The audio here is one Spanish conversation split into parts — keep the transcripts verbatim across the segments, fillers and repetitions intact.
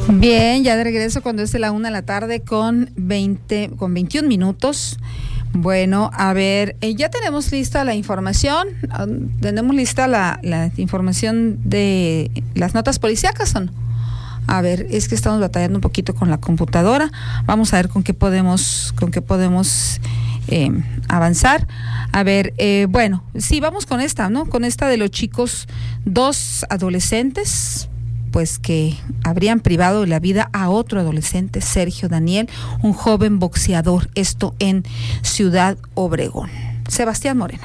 Bien, ya de regreso cuando es de la una de la tarde con veinte, con veintiún minutos. Bueno, a ver, eh, ya tenemos lista la información, uh, tenemos lista la, la información de las notas policíacas, ¿o no? A ver, es que estamos batallando un poquito con la computadora. Vamos a ver con qué podemos, con qué podemos eh, avanzar. A ver, eh, bueno, sí, vamos con esta, ¿no? Con esta de los chicos, dos adolescentes, pues que habrían privado de la vida a otro adolescente, Sergio Daniel, un joven boxeador, esto en Ciudad Obregón. Sebastián Moreno.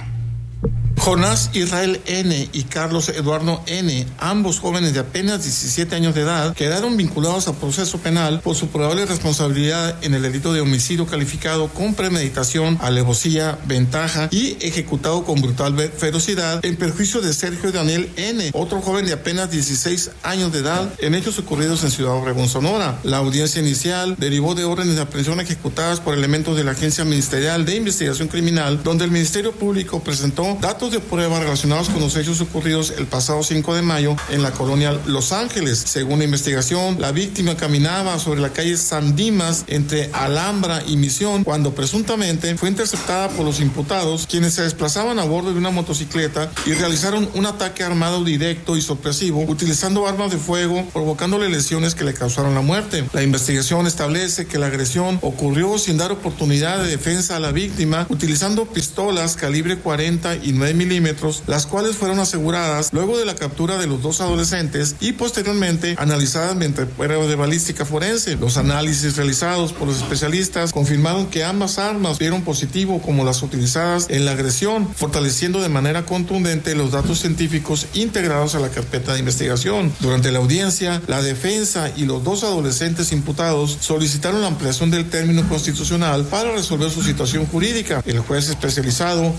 Jonás Israel N. y Carlos Eduardo N., ambos jóvenes de apenas diecisiete años de edad, quedaron vinculados a proceso penal por su probable responsabilidad en el delito de homicidio calificado con premeditación, alevosía, ventaja y ejecutado con brutal ferocidad en perjuicio de Sergio Daniel N., otro joven de apenas dieciséis años de edad, en hechos ocurridos en Ciudad Obregón, Sonora. La audiencia inicial derivó de órdenes de aprehensión ejecutadas por elementos de la Agencia Ministerial de Investigación Criminal, donde el Ministerio Público presentó datos de prueba relacionados con los hechos ocurridos el pasado cinco de mayo en la colonia Los Ángeles. Según la investigación, la víctima caminaba sobre la calle San Dimas entre Alhambra y Misión cuando presuntamente fue interceptada por los imputados, quienes se desplazaban a bordo de una motocicleta y realizaron un ataque armado directo y sorpresivo utilizando armas de fuego, provocándole lesiones que le causaron la muerte. La investigación establece que la agresión ocurrió sin dar oportunidad de defensa a la víctima, utilizando pistolas calibre cuarenta y nueve milímetros, las cuales fueron aseguradas luego de la captura de los dos adolescentes y posteriormente analizadas mediante pruebas de balística forense. Los análisis realizados por los especialistas confirmaron que ambas armas dieron positivo como las utilizadas en la agresión, fortaleciendo de manera contundente los datos científicos integrados a la carpeta de investigación. Durante la audiencia, la defensa y los dos adolescentes imputados solicitaron la ampliación del término constitucional para resolver su situación jurídica. El juez especializado